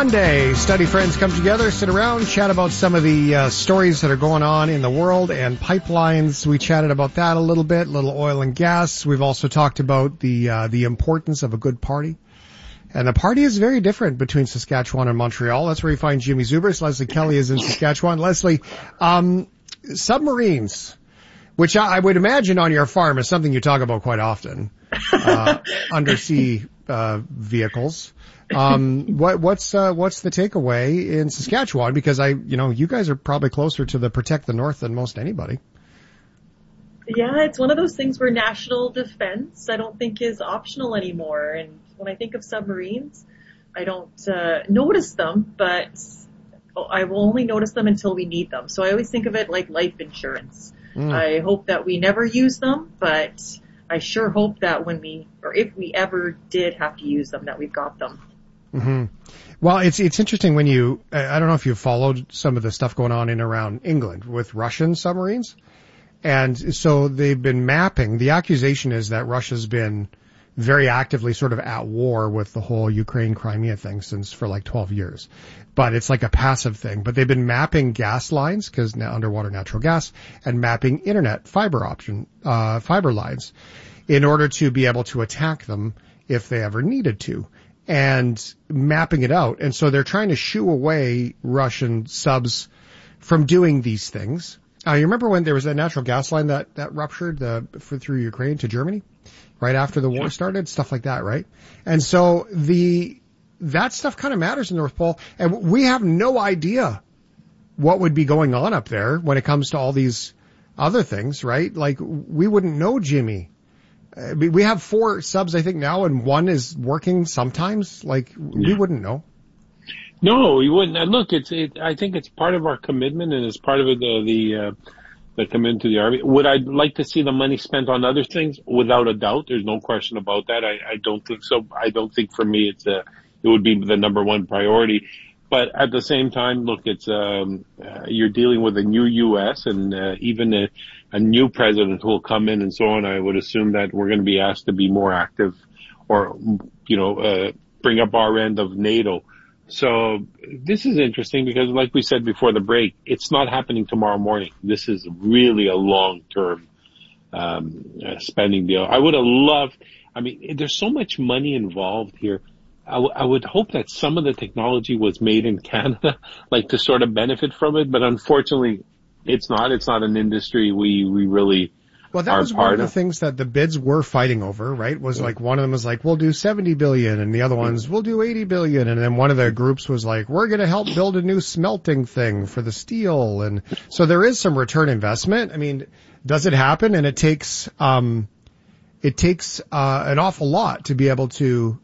Monday. Study friends come together, sit around, chat about some of the stories that are going on in the world and pipelines. We chatted about that a little bit, little oil and gas. We've also talked about the importance of a good party. And the party is very different between Saskatchewan and Montreal. That's where you find Jimmy Zubers. Leslie Kelly is in Saskatchewan. Leslie, submarines, which I would imagine on your farm is something you talk about quite often, undersea vehicles. What's the takeaway in Saskatchewan? Because you guys are probably closer to the Protect the North than most anybody. Yeah, it's one of those things where national defense, I don't think, is optional anymore. And when I think of submarines, I don't notice them, but I will only notice them until we need them. So I always think of it like life insurance. I hope that we never use them, but I sure hope that if we ever did have to use them, that we've got them. Mm-hmm. Well, it's interesting when I don't know if you've followed some of the stuff going on in around England with Russian submarines. And so they've been mapping. The accusation is that Russia's been very actively sort of at war with the whole Ukraine-Crimea thing for like 12 years. But it's like a passive thing. But they've been mapping gas lines, because now underwater natural gas, and mapping internet fiber lines in order to be able to attack them if they ever needed to, and mapping it out. And so they're trying to shoo away Russian subs from doing these things. You remember when there was a natural gas line that ruptured through Ukraine to Germany right after the war started, stuff like that, right? And so that stuff kind of matters in the North Pole, and we have no idea what would be going on up there when it comes to all these other things, right? Like, we wouldn't know, Jimmy. We have 4 subs, I think, now, and 1 is working sometimes. Like, we wouldn't know. No, we wouldn't. And look, I think it's part of our commitment, and it's part of the commitment to the Army. Would I like to see the money spent on other things? Without a doubt. There's no question about that. I don't think so. I don't think for me it would be the number one priority. But at the same time, look, it's you're dealing with a new U.S. and even a new president who will come in and so on. I would assume that we're going to be asked to be more active, or bring up our end of NATO. So this is interesting because, like we said before the break, it's not happening tomorrow morning. This is really a long-term spending deal. I would have loved. I mean, there's so much money involved here. I would hope that some of the technology was made in Canada, like to sort of benefit from it. But unfortunately, it's not. It's not an industry we really. Well, that was one of the things that the bids were fighting over, right? Was like, one of them was like, we'll do 70 billion, and the other ones, we'll do 80 billion. And then one of the groups was like, we're going to help build a new smelting thing for the steel. And so there is some return investment. I mean, does it happen? And it takes an awful lot to be able to,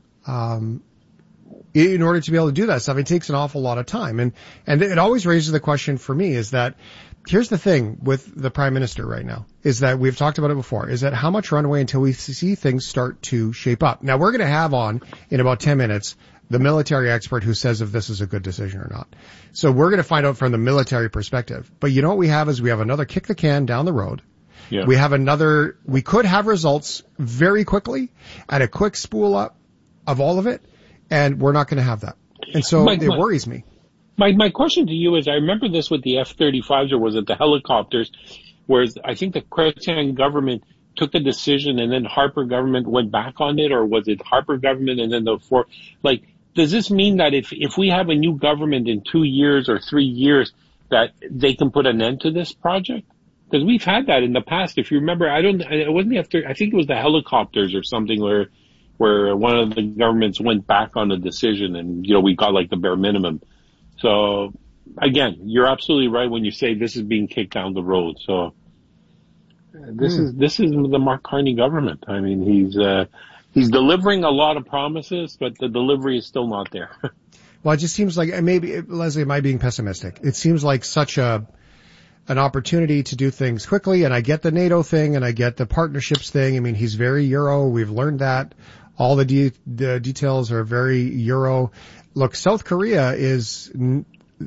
in order to be able to do that stuff, it takes an awful lot of time. And it always raises the question for me is that, here's the thing with the Prime Minister right now, is that we've talked about it before, is that how much runway until we see things start to shape up. Now, we're going to have on, in about 10 minutes, the military expert who says if this is a good decision or not. So we're going to find out from the military perspective. But you know what we have is we have another kick the can down the road. Yeah. We could have results very quickly and a quick spool up of all of it, and we're not going to have that. And so it worries me. My question to you is, I remember this with the F-35s, or was it the helicopters, where I think the Chrétien government took the decision and then Harper government went back on it, or was it Harper government and then does this mean that if we have a new government in 2 years or 3 years, that they can put an end to this project? Because we've had that in the past. If you remember, I think it was the helicopters or something where one of the governments went back on the decision and, we got like the bare minimum. So again, you're absolutely right when you say this is being kicked down the road. So this is the Mark Carney government. I mean, he's delivering a lot of promises, but the delivery is still not there. Well, it just seems like, and maybe, Leslie, am I being pessimistic? It seems like such an opportunity to do things quickly, and I get the NATO thing, and I get the partnerships thing. I mean, he's very Euro. We've learned that. All the details are very Euro. Look, South Korea and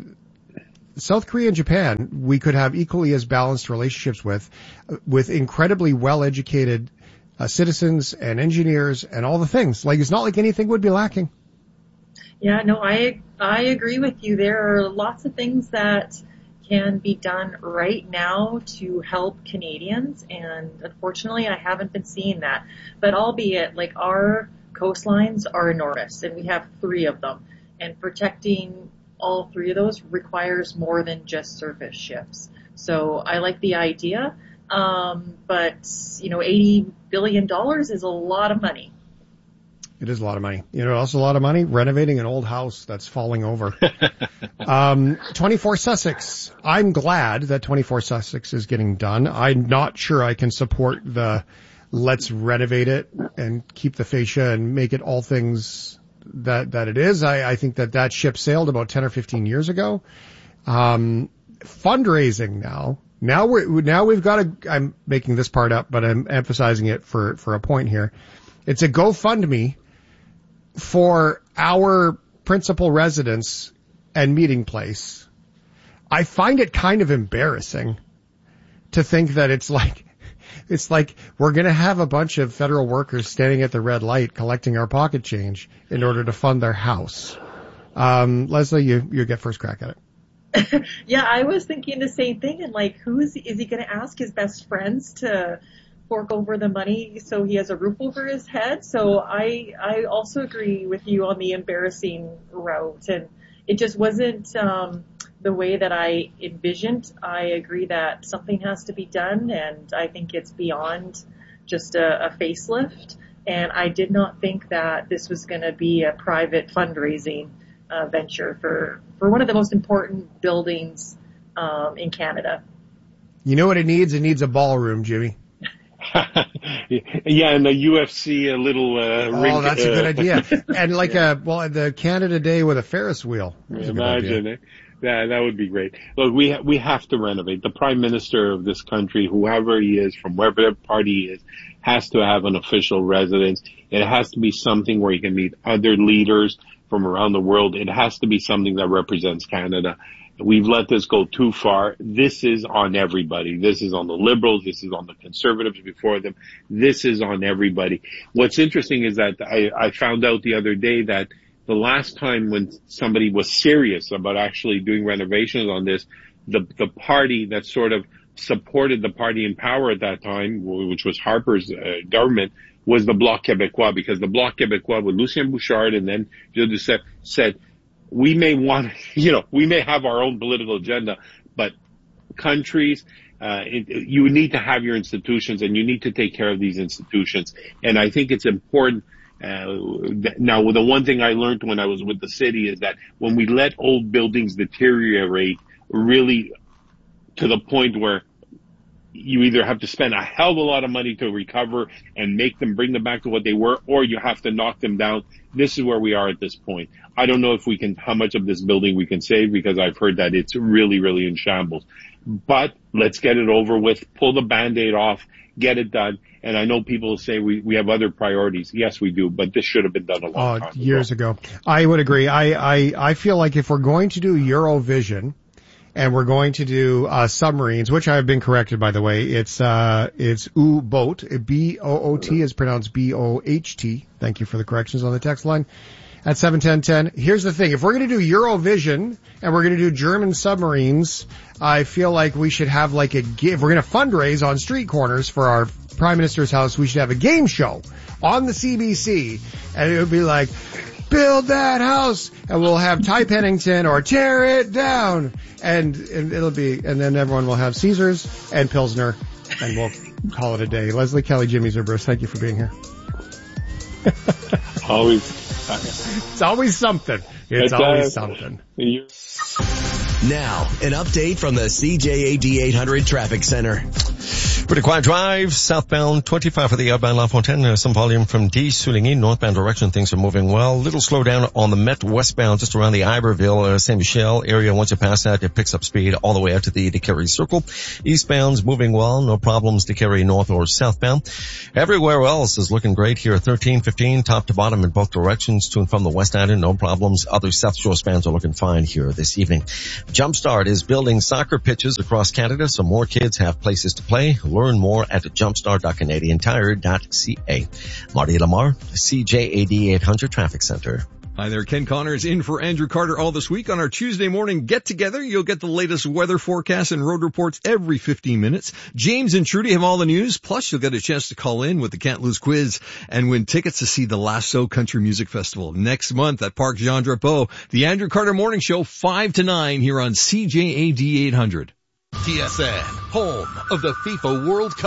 Japan, we could have equally as balanced relationships with incredibly well-educated citizens and engineers and all the things. Like, it's not like anything would be lacking. Yeah, no, I agree with you. There are lots of things that can be done right now to help Canadians, and unfortunately I haven't been seeing that. But albeit, like, our coastlines are enormous, and we have 3 of them, and protecting all 3 of those requires more than just surface ships. So I like the idea, but, $80 billion is a lot of money. It is a lot of money. Also a lot of money renovating an old house that's falling over. 24 Sussex. I'm glad that 24 Sussex is getting done. I'm not sure I can support the let's renovate it and keep the fascia and make it all things that it is. I think that ship sailed about 10 or 15 years ago. Fundraising now. Now we've got I'm making this part up, but I'm emphasizing it for a point here. It's a GoFundMe for our principal residence and meeting place. I find it kind of embarrassing to think that it's like we're going to have a bunch of federal workers standing at the red light collecting our pocket change in order to fund their house. Leslie, you get first crack at it. Yeah, I was thinking the same thing. And like, is he going to ask his best friends to fork over the money so he has a roof over his head? So I also agree with you on the embarrassing route, and it just wasn't the way that I envisioned. I agree that something has to be done, and I think it's beyond just a facelift. And I did not think that this was going to be a private fundraising venture for one of the most important buildings in Canada. You know what it needs? It needs a ballroom, Jimmy. Yeah, and the UFC, a little ring. Oh, that's a good idea. And the Canada Day with a Ferris wheel. Imagine it. Yeah, that would be great. Look, we have to renovate. The Prime Minister of this country, whoever he is, from wherever party he is, has to have an official residence. It has to be something where he can meet other leaders from around the world. It has to be something that represents Canada. We've let this go too far. This is on everybody. This is on the Liberals. This is on the Conservatives before them. This is on everybody. What's interesting is that I found out the other day that the last time when somebody was serious about actually doing renovations on this, the party that sort of supported the party in power at that time, which was Harper's government, was the Bloc Québécois, because the Bloc Québécois with Lucien Bouchard and then Gilles Duceppe said, we may we may have our own political agenda, but countries, you need to have your institutions, and you need to take care of these institutions. And I think it's important. Now, the one thing I learned when I was with the city is that when we let old buildings deteriorate really to the point where you either have to spend a hell of a lot of money to recover and bring them back to what they were, or you have to knock them down. This is where we are at this point. I don't know how much of this building we can save, because I've heard that it's really, really in shambles. But let's get it over with, pull the Band-Aid off, get it done. And I know people say we have other priorities. Yes, we do, but this should have been done a long time years ago. I would agree. I feel like if we're going to do Eurovision, and we're going to do submarines, which I have been corrected, by the way. It's U-boat. B-O-O-T is pronounced B-O-H-T. Thank you for the corrections on the text line at 71010. Here's the thing. If we're going to do Eurovision and we're going to do German submarines, I feel like we should have if we're going to fundraise on street corners for our Prime Minister's house, we should have a game show on the CBC, and it would be like, build that house, and we'll have Ty Pennington or tear it down, and it'll be, and then everyone will have Caesars and Pilsner, and we'll call it a day. Leslie Kelly, Jimmy Zubris, thank you for being here. Always. It's always something. It's always something. Now, an update from the CJAD 800 Traffic Center. Pretty quiet drive, southbound 25 for the outbound La Fontaine. Some volume from D. Souligny, northbound direction. Things are moving well. Little slowdown on the Met westbound, just around the Iberville, Saint Michel area. Once you pass that, it picks up speed all the way out to the DeCarry Circle. Eastbound's moving well. No problems DeCarry north or southbound. Everywhere else is looking great here. 13, 15, top to bottom in both directions. To and from the west end, no problems. Other South Shore spans are looking fine here this evening. Jumpstart is building soccer pitches across Canada so more kids have places to play. Learn more at jumpstart.canadiantire.ca. Marty Lamar, CJAD 800 Traffic Center. Hi there, Ken Connors in for Andrew Carter all this week. On our Tuesday morning get-together, you'll get the latest weather forecasts and road reports every 15 minutes. James and Trudy have all the news, plus you'll get a chance to call in with the Can't Lose quiz and win tickets to see the Lasso Country Music Festival next month at Parc Jean Drapeau. The Andrew Carter Morning Show, 5 to 9 here on CJAD 800. TSN, home of the FIFA World Cup.